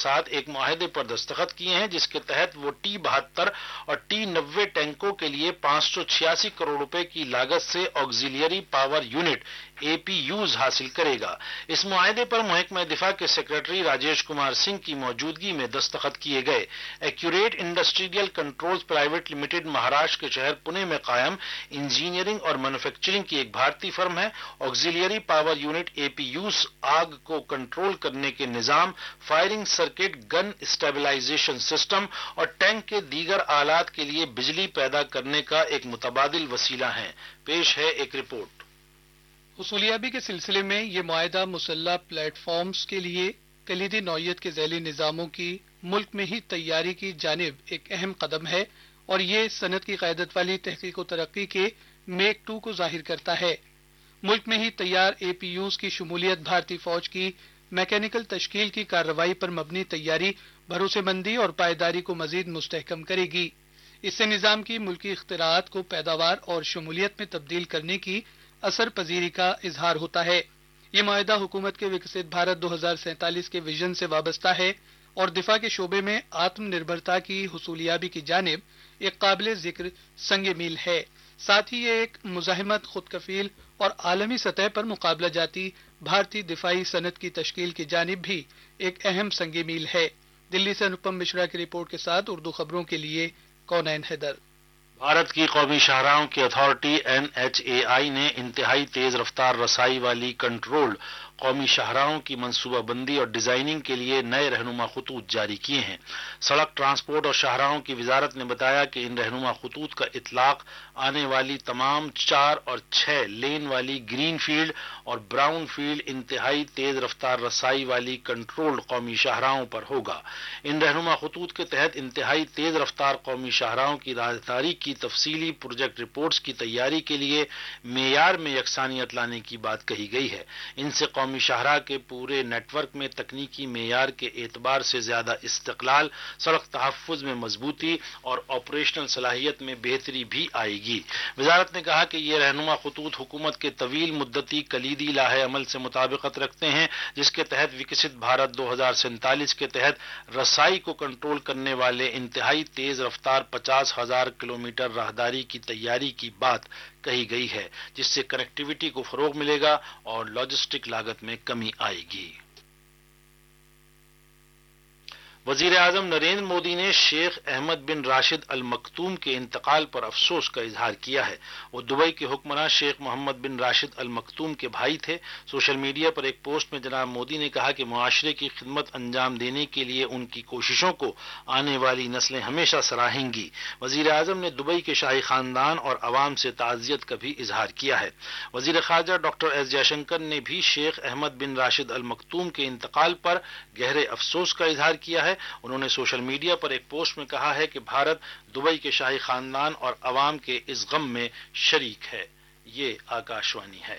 साथ एक मुआहदे पर दस्तखत किए हैं, जिसके तहत वो T-72 और T-90 टैंकों के लिए 586 करोड़ रुपए की लागत से ऑक्सिलियरी पावर यूनिट APUs हासिल करेगा। इस मुआहदे पर महकमा दिफा के सेक्रेटरी राजेश कुमार सिंह की मौजूदगी में दस्तखत किए गए। Accurate industrial controls private limited Maharashtra के शहर पुणे में कायम इंजीनियरिंग और मैन्युफैक्चरिंग की एक भारतीय फर्म है। ऑक्सिलियरी पावर यूनिट APUs आग को कंट्रोल करने के निजाम, firing circuit, gun stabilization system और टैंक के दीगर आलात के लिए बिजली पैदा करने का एक मुतबादिल वसीला है। पेश है एक रिपोर्ट। हुसूलियाबी के सिलसिले में ये मुआहदा मुसल्लह प्लेटफॉर्म्स के लिए कलीदी नौयत के ज़ैली निज़ामों की मुल्क में ही तैयारी की जानिब एक अहम कदम है और ये सनत की क़यादत वाली तहकीक व तरक्की के मेक 2 को जाहिर करता है। मुल्क में ही तैयार APUs की शमूलियत भारतीय फौज की मैकेनिकल तश्कील की कार्रवाई पर मबनी तैयारी, भरोसेमंदी और पायदारी को मजीद मुस्तहकम करेगी। इससे निज़ाम की मुल्की इख्तिरात को पैदावार और शमूलियत में तब्दील करने की असर पजीरी का इजहार होता है। ये मुआहदा हुकूमत के विकसित भारत 2047 के विजन से वाबस्ता है और दिफा के शोबे में आत्मनिर्भरता की हुसूलियाबी की जानिब एक काबिल जिक्र संग मील है। साथ ही ये एक मुजाहिमत, खुद कफील और आलमी सतह पर मुकाबला जाती भारतीय दिफाई सनत की तश्कील की जानिब भी एक अहम संग मील है। दिल्ली से अनुपम मिश्रा की रिपोर्ट के साथ उर्दू खबरों के लिए कौनैन हैदर। भारत की कौमी शाहराहों की अथॉरिटी NHAI ने इंतहाई तेज रफ्तार रसाई वाली कंट्रोल्ड कौमी शाहराहों की मनसूबाबंदी और डिजाइनिंग के लिए नए रहनुमा खतूत जारी किए हैं। सड़क ट्रांसपोर्ट और शाहराहों की वजारत ने बताया कि इन रहनुमा खतूत का इतलाक आने वाली तमाम 4 और 6 लेन वाली ग्रीन फील्ड और ब्राउन फील्ड इंतहाई तेज रफ्तार रसाई वाली कंट्रोल्ड कौमी शाहराहों पर होगा। इन रहनुमा खतूत के तहत इंतहाई तेज रफ्तार कौमी शाहराहों की राहदारी की तफसीली प्रोजेक्ट रिपोर्ट्स की तैयारी के लिए मेयार में यकसानियत लाने की बात कही गई है। इनसे कौमी शाहराह के पूरे नेटवर्क में तकनीकी मेयार के एतबार से ज्यादा इस्तिकलाल, सड़क तहफ्फुज में मजबूती और ऑपरेशनल सलाहियत में बेहतरी भी आएगी। वजारत ने कहा कि ये रहनुमा खतूत हुकूमत के तवील मुद्दती कलीदी लाहे अमल से मुताबिकत रखते हैं, जिसके तहत विकसित भारत 2047 के तहत रसाई को कंट्रोल करने वाले इंतहाई तेज रफ्तार 50,000 किलोमीटर राहदारी की तैयारी की बात कही गई है, जिससे कनेक्टिविटी को फरोग मिलेगा और लॉजिस्टिक लागत में कमी आएगी। वजीर आजम नरेंद्र मोदी ने शेख अहमद बिन राशिद अल मखतूम के इंतकाल पर अफसोस का इजहार किया है। वो दुबई के हुक्मरान शेख मोहम्मद बिन राशिद अल मखतूम के भाई थे। सोशल मीडिया पर एक पोस्ट में जनाब मोदी ने कहा कि मुआशरे की खिदमत अंजाम देने के लिए उनकी कोशिशों को आने वाली नस्लें हमेशा सराहेंगी। वजीर आजम ने दुबई के शाही खानदान और अवाम से ताजियत का भी इजहार किया है। वजीर खारजा डॉक्टर एस जयशंकर ने भी शेख अहमद बिन राशिद अल मखतूम के इंतकाल पर गहरे अफसोस का इजहार किया है। उन्होंने सोशल मीडिया पर एक पोस्ट में कहा है कि भारत दुबई के शाही खानदान और अवाम के इस गम में शरीक है। ये आकाशवाणी है।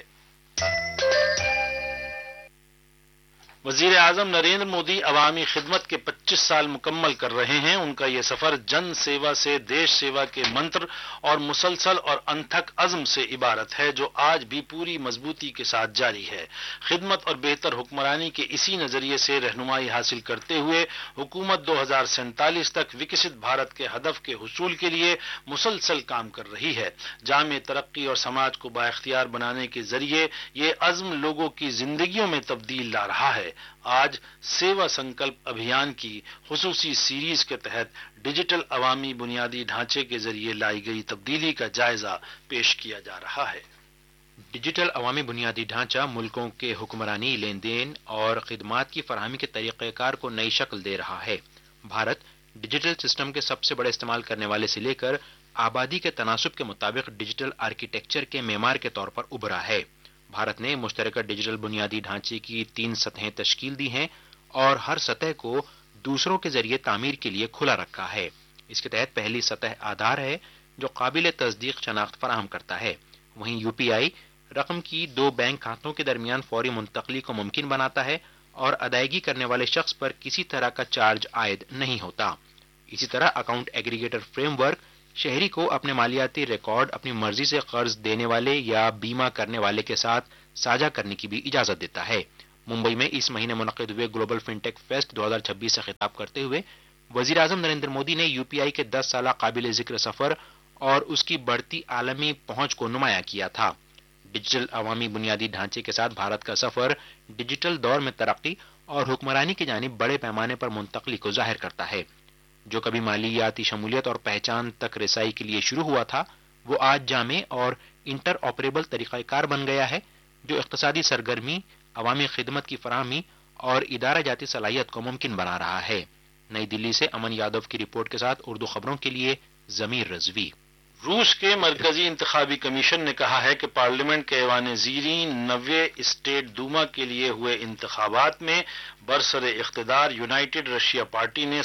वजीर आजम नरेंद्र मोदी अवामी खिदमत के 25 साल मुकम्मल कर रहे हैं। उनका यह सफर जन सेवा से देश सेवा के मंत्र और मुसलसल और अनथक अज़्म से इबारत है, जो आज भी पूरी मजबूती के साथ जारी है। खिदमत और बेहतर हुक्मरानी के इसी नजरिए से रहनुमाई हासिल करते हुए हुकूमत 2047 तक विकसित भारत के हदफ के हुसूल के लिए मुसलसल काम कर रही है। जामे तरक्की और समाज को बाइख्तियार बनाने के जरिए ये अज़्म लोगों की जिंदगियों में तब्दील ला रहा है। आज सेवा संकल्प अभियान की खुसूसी सीरीज के तहत डिजिटल अवामी बुनियादी ढांचे के जरिए लाई गई तब्दीली का जायजा पेश किया जा रहा है। डिजिटल अवामी बुनियादी ढांचा मुल्कों के हुक्मरानी, लेन देन और खिदमात की फरहमी के तरीक़ेकार को नई शक्ल दे रहा है। भारत डिजिटल सिस्टम के सबसे बड़े इस्तेमाल करने वाले से लेकर आबादी के तनासुब के मुताबिक डिजिटल आर्किटेक्चर के मेमार के तौर पर उभरा है। भारत ने मुश्तरका डिजिटल बुनियादी ढांचे की 3 सतहें तश्कील दी हैं और हर सतह को दूसरों के जरिए तामीर के लिए खुला रखा है। इसके तहत पहली सतह आधार है, जो काबिल तस्दीक शनाख्त फराहम करता है। वहीं UPI रकम की 2 बैंक खातों के दरमियान फौरी मुंतकली को मुमकिन बनाता है और अदायगी करने वाले शख्स पर किसी तरह का चार्ज आयद नहीं होता। इसी तरह अकाउंट एग्रीगेटर फ्रेमवर्क शहरी को अपने मालियाती रिकॉर्ड अपनी मर्जी से कर्ज देने वाले या बीमा करने वाले के साथ साझा करने की भी इजाजत देता है। ممبئی میں اس مہینے منعقد ہوئے گلوبل فنٹیک فیسٹ 2026 سے خطاب کرتے ہوئے وزیر اعظم نریندر مودی نے یو پی آئی کے 10 سالہ قابل ذکر سفر اور اس کی بڑھتی عالمی پہنچ کو نمایاں کیا تھا۔ ڈیجیٹل عوامی بنیادی ڈھانچے کے ساتھ بھارت کا سفر ڈیجیٹل دور میں ترقی اور حکمرانی کی جانب بڑے پیمانے پر منتقلی کو ظاہر کرتا ہے۔ جو کبھی مالیاتی شمولیت اور پہچان تک رسائی کے لیے شروع ہوا تھا، وہ آج جامع اور انٹر آپریبل طریقہ کار بن گیا ہے، جو اقتصادی سرگرمی، عوامی خدمت کی فراہمی اور ادارہ جاتی صلاحیت کو ممکن بنا رہا ہے۔ نئی دلی سے امن یادو کی رپورٹ کے ساتھ اردو خبروں کے لیے ضمیر رضوی۔ روس کے مرکزی انتخابی کمیشن نے کہا ہے کہ پارلیمنٹ کے ایوان زیرین 90 اسٹیٹ دوما کے لیے ہوئے انتخابات میں برسر اقتدار یونائیٹڈ رشیا پارٹی نے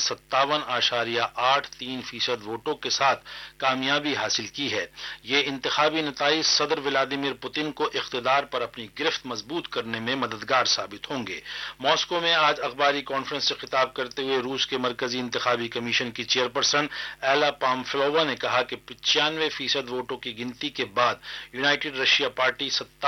57.83% ووٹوں کے ساتھ کامیابی حاصل کی ہے۔ یہ انتخابی نتائج صدر ولادیمیر پوتن کو اقتدار پر اپنی گرفت مضبوط کرنے میں مددگار ثابت ہوں گے۔ ماسکو میں آج اخباری کانفرنس سے خطاب کرتے ہوئے روس کے مرکزی انتخابی کمیشن کی چیئرپرسن ایلا پامفلووا نے کہا کہ 95% ووٹوں کی گنتی کے بعد یونائیٹڈ رشیا پارٹی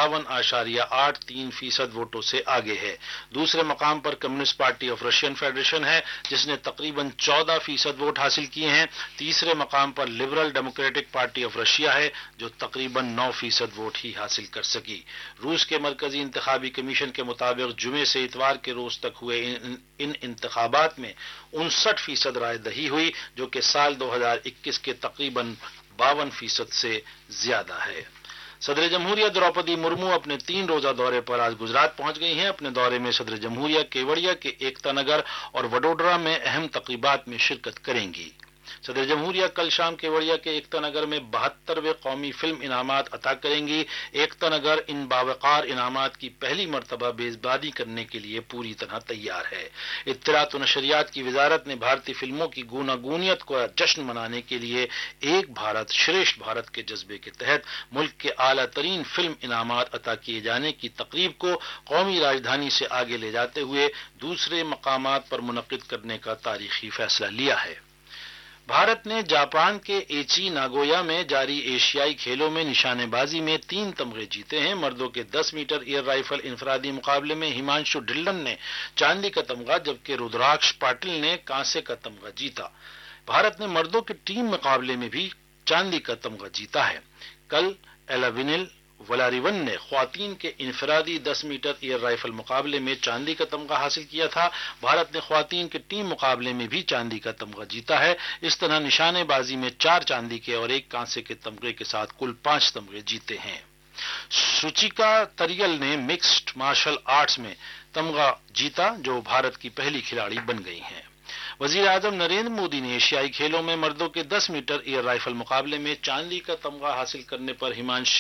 57.83% ووٹوں سے آگے ہے۔ دوسرے مقام پر communist party of Russian federation ہے، جس نے تقریباً 14% ووٹ حاصل کیے ہیں۔ تیسرے مقام پر liberal democratic party of Russia ہے، جو تقریباً 9% ووٹ ہی حاصل کر سکی۔ روس کے مرکزی انتخابی کمیشن کے مطابق جمعے سے اتوار کے روز تک ہوئے ان انتخابات میں 59% رائے دہی ہوئی، جو کہ سال 2021 کے تقریباً 52% سے زیادہ ہے۔ صدر جمہوریہ دروپدی مرمو اپنے 3 روزہ دورے پر آج گجرات پہنچ گئی ہیں۔ اپنے دورے میں صدر جمہوریہ کیوڑیا کے ایکتا نگر اور وڈودرا میں اہم تقریبات میں شرکت کریں گی۔ صدر جمہوریہ کل شام کیوڑیا کے ایکتا نگر میں 72ویں قومی فلم انعامات عطا کریں گی۔ ایکتا نگر ان باوقار انعامات کی پہلی مرتبہ میزبانی کرنے کے لیے پوری طرح تیار ہے۔ اطلاعات و نشریات کی وزارت نے بھارتی فلموں کی گوناگونیت کو جشن منانے کے لیے ایک بھارت شریشٹھ بھارت کے جذبے کے تحت ملک کے اعلیٰ ترین فلم انعامات عطا کیے جانے کی تقریب کو قومی راجدھانی سے آگے لے جاتے ہوئے دوسرے مقامات پر منعقد کرنے کا تاریخی فیصلہ لیا ہے۔ بھارت نے جاپان کے ایچی ناگویا میں جاری ایشیائی کھیلوں میں نشانے بازی میں 3 تمغے جیتے ہیں۔ مردوں کے 10 میٹر ایئر رائفل انفرادی مقابلے میں ہمانشو ڈھلن نے چاندی کا تمغہ جبکہ رودراکش پاٹل نے کانسے کا تمغہ جیتا۔ بھارت نے مردوں کے ٹیم مقابلے میں بھی چاندی کا تمغہ جیتا ہے۔ کل ایلاوینل ولاریون نے خواتین کے انفرادی 10 میٹر ایئر رائفل مقابلے میں چاندی کا تمغہ حاصل کیا تھا۔ بھارت نے خواتین کے ٹیم مقابلے میں بھی چاندی کا تمغہ جیتا ہے۔ اس طرح نشانے بازی میں 4 چاندی کے اور 1 کانسے کے تمغے کے ساتھ کل 5 تمغے جیتے ہیں۔ سوچیکا تریل نے مکسڈ مارشل آرٹس میں تمغہ جیتا، جو بھارت کی پہلی کھلاڑی بن گئی ہیں۔ وزیر اعظم نریندر مودی نے ایشیائی کھیلوں میں مردوں کے 10 میٹر ایئر رائفل مقابلے میں چاندی کا تمغہ حاصل کرنے پر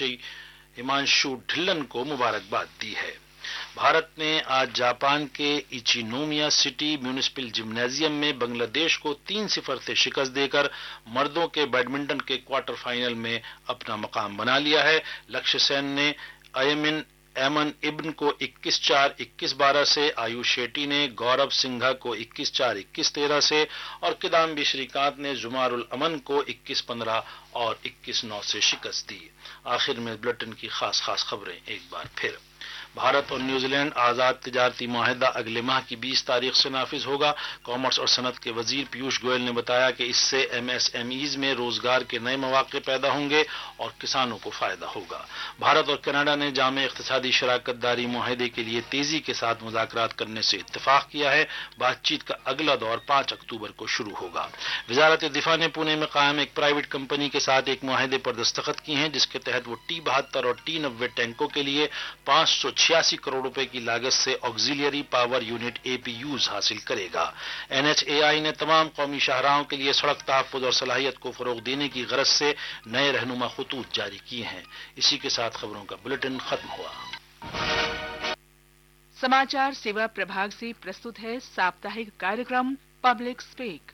ہمانشو ڈھلن کو مبارکباد دی ہے۔ بھارت نے آج جاپان کے ایچینومیا سٹی میونسپل جمنازیم میں بنگلہ دیش کو 3-0 سے شکست دے کر مردوں کے بیڈمنٹن کے کوارٹر فائنل میں اپنا مقام بنا لیا ہے۔ لکشیہ سین نے ایمن ابن کو 21-4 21-12 سے، آیوش شیٹی نے گورو سنگھا کو 21-4 21-13 سے اور کدامبی شری کانت نے زمار الامن کو 21-15 اور 21-9 سے شکست دی۔ آخر میں بلٹن کی خاص خبریں ایک بار پھر۔ بھارت اور نیوزی لینڈ آزاد تجارتی معاہدہ اگلے ماہ کی 20 تاریخ سے نافذ ہوگا۔ کامرس اور صنعت کے وزیر پیوش گوئل نے بتایا کہ اس سے MSMEs میں روزگار کے نئے مواقع پیدا ہوں گے اور کسانوں کو فائدہ ہوگا۔ بھارت اور کینیڈا نے جامع اقتصادی شراکت داری معاہدے کے لیے تیزی کے ساتھ مذاکرات کرنے سے اتفاق کیا ہے۔ بات چیت کا اگلا دور 5 اکتوبر کو شروع ہوگا۔ وزارت دفاع نے پونے میں قائم ایک پرائیویٹ کمپنی کے ساتھ ایک معاہدے پر دستخط کی ہیں، جس کے تحت وہ T-72 اور T-90 ٹینکوں کے لیے 586 کروڑ روپے کی لاگت سے آکسیلری پاور یونٹ APUs حاصل کرے گا۔ NHAI نے تمام قومی شاہراہوں کے لیے سڑک تحفظ اور صلاحیت کو فروغ دینے کی غرض سے نئے رہنما خطوط جاری کیے ہیں۔ اسی کے ساتھ خبروں کا بلیٹن ختم ہوا۔ समाचार सेवा प्रभाग से प्रस्तुत है साप्ताहिक कार्यक्रम पब्लिक स्पीक।